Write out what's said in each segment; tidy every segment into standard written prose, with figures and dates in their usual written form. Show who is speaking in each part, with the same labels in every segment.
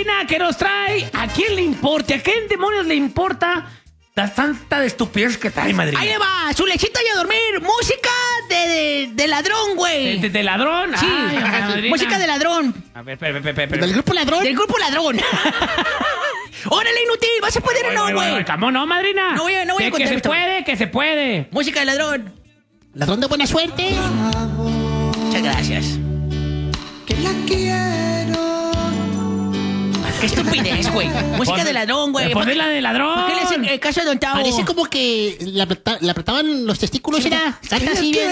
Speaker 1: madrina que nos trae. ¿A quién le importa? ¿A qué demonios le importa la tanta de estupidez que trae, madrina?
Speaker 2: Ahí le va, su lechita y a dormir. Música de ladrón, güey.
Speaker 1: ¿De ladrón?
Speaker 2: Sí,
Speaker 1: Ay, madrina.
Speaker 2: música de ladrón.
Speaker 1: A ver, espera.
Speaker 3: ¿Del grupo ladrón?
Speaker 2: Del grupo ladrón. ¡Órale, inútil! ¿Vas a poder o no, güey?
Speaker 1: ¿Cómo no, madrina?
Speaker 2: No voy a
Speaker 1: que
Speaker 2: contar
Speaker 1: se
Speaker 2: esto.
Speaker 1: puede, que se puede.
Speaker 2: Música de ladrón.
Speaker 3: ¿Ladrón de buena suerte?
Speaker 2: Muchas gracias.
Speaker 3: Que la quiero.
Speaker 2: ¡Qué estupidez, güey! Música de ladrón, güey.
Speaker 1: Ponle la de ladrón.
Speaker 2: ¿Por qué le hacen el caso de Don Tavo?
Speaker 3: Parece como que le apretaban los testículos. Era. Canta así bien.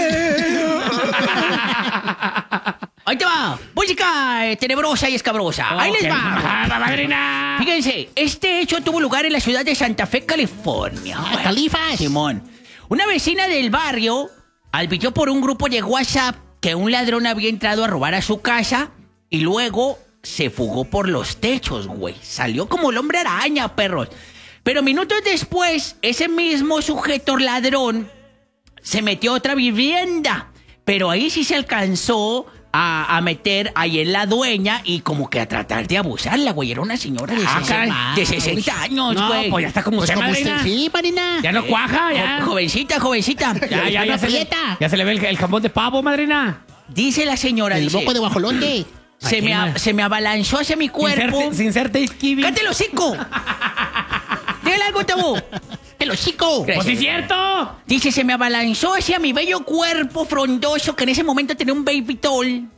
Speaker 2: Ahí te va. Música tenebrosa y escabrosa. Ahí les va.
Speaker 1: Madrina.
Speaker 2: Fíjense, este hecho tuvo lugar en la ciudad de Santa Fe, California. güey.
Speaker 3: Califas.
Speaker 2: Simón. Una vecina del barrio advirtió por un grupo de WhatsApp que un ladrón había entrado a robar a su casa y luego se fugó por los techos, güey. Salió como el hombre araña, perros. Pero minutos después, ese mismo sujeto ladrón se metió a otra vivienda. Pero ahí sí se alcanzó a meter ahí en la dueña y como que a tratar de abusarla, güey. Era una señora de 60 años,
Speaker 1: No,
Speaker 2: güey.
Speaker 1: pues ya está como
Speaker 3: Pues
Speaker 1: usted,
Speaker 3: como
Speaker 1: madrina.
Speaker 3: usted, sí, Marina.
Speaker 1: Ya no cuaja, ya.
Speaker 2: Jovencita.
Speaker 1: Ya se le ve el jambón de pavo, madrina.
Speaker 2: Dice la señora,
Speaker 3: El
Speaker 2: dice,
Speaker 3: moco de guajolote.
Speaker 2: se me abalanzó hacia mi cuerpo.
Speaker 1: Sin ser Thanksgiving.
Speaker 2: ¡Cállate el hocico! Dígale algo, Tabú.
Speaker 3: El hocico.
Speaker 1: Pues sí, es cierto.
Speaker 2: Dice, se me abalanzó hacia mi bello cuerpo frondoso que en ese momento tenía un baby doll.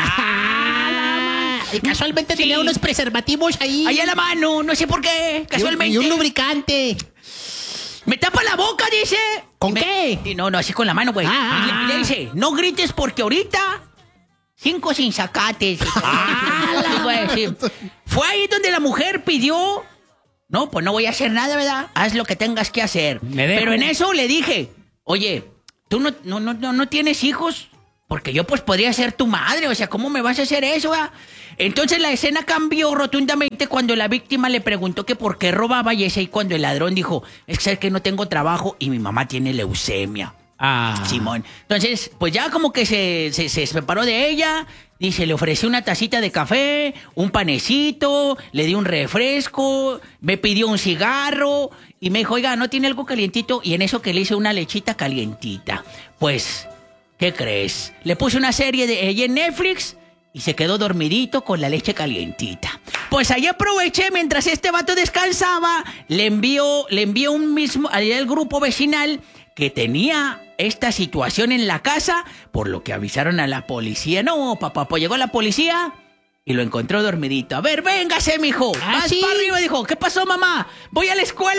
Speaker 3: Y casualmente
Speaker 2: Sí.
Speaker 3: tenía unos preservativos ahí.
Speaker 2: Ahí a la mano, no sé por qué, casualmente.
Speaker 3: Y un lubricante.
Speaker 2: Me tapa la boca, dice.
Speaker 3: ¿Con qué?
Speaker 2: Y no, así con la mano, güey. Y le dice, no grites porque ahorita 5 sin sacates. Güey, sí. Fue ahí donde la mujer pidió, no, pues no voy a hacer nada, ¿verdad? Haz lo que tengas que hacer.
Speaker 1: Me dejo.
Speaker 2: Pero en eso le dije, oye, ¿tú no tienes hijos? Porque yo pues podría ser tu madre, o sea, ¿cómo me vas a hacer eso, verdad? Entonces la escena cambió rotundamente cuando la víctima le preguntó que por qué robaba y es ahí cuando el ladrón dijo, es que no tengo trabajo y mi mamá tiene leucemia. Simón. Entonces, pues ya como que se separó de ella, dice, le ofrecí una tacita de café, un panecito, le di un refresco, me pidió un cigarro y me dijo, oiga, ¿no tiene algo calientito? Y en eso que le hice una lechita calientita. Pues, ¿qué crees? Le puse una serie de ella en Netflix y se quedó dormidito con la leche calientita. Pues ahí aproveché mientras este vato descansaba, le envió un mismo al grupo vecinal que tenía esta situación en la casa, por lo que avisaron a la policía. No, papá, pues llegó la policía y lo encontró dormidito. A ver, véngase, mijo. Vas
Speaker 3: ¿sí?
Speaker 2: para arriba, dijo. ¿Qué pasó, mamá? Voy a la escuela.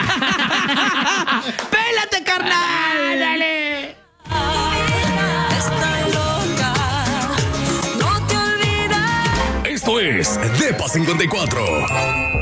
Speaker 2: ¡Pélate, carnal! ¡Dale!
Speaker 4: Esto es Depa 54.